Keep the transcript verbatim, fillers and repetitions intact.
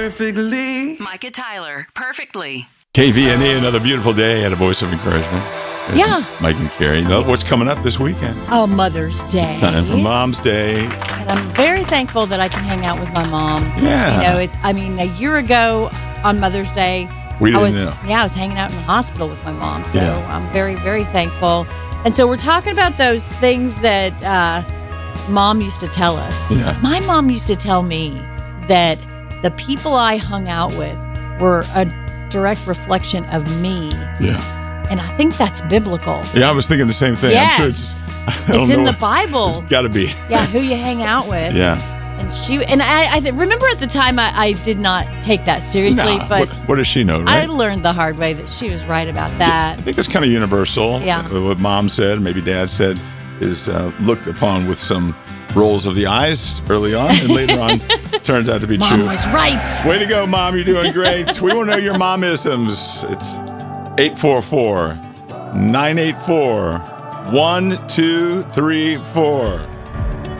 perfectly. Micah Tyler, perfectly. K V N E, another beautiful day at a voice of encouragement. There's Yeah. Mike and Carrie. You know what's coming up this weekend? Oh, Mother's Day. It's time for Mom's Day. And I'm very thankful that I can hang out with my mom. Yeah. You know, it's, I mean, a year ago on Mother's Day, We didn't I was, know. yeah, I was hanging out in the hospital with my mom. So Yeah. I'm very, very thankful. And so we're talking about those things that uh, Mom used to tell us. Yeah. My mom used to tell me that the people I hung out with were a direct reflection of me. Yeah. And I think that's biblical. Yeah, I was thinking the same thing. Yes. I'm sure it's, I don't It's in know. the Bible. Got to be. Yeah, who you hang out with. Yeah. And she and I, I th- remember at the time I, I did not take that seriously, Nah, but what, what does she know, I right? learned the hard way that she was right about that. I think that's kind of universal. Yeah. Uh, What Mom said, maybe Dad said, is uh, looked upon with some rolls of the eyes early on, and later on turns out to be Mom true. was right. Way to go, Mom. You're doing great. We want to know your momisms. It's eight four four, nine eight four, one two three four.